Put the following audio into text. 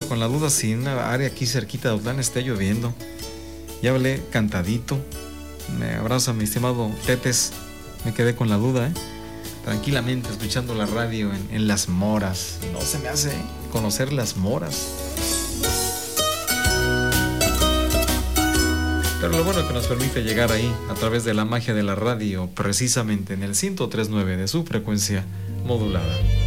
con la duda si en una área aquí cerquita de Autlán esté lloviendo. Ya hablé cantadito. Me abraza mi estimado Tetes. Me quedé con la duda, tranquilamente escuchando la radio en Las Moras. No se me hace conocer Las Moras. Pero lo bueno que nos permite llegar ahí a través de la magia de la radio, precisamente en el 103.9 de su frecuencia modulada.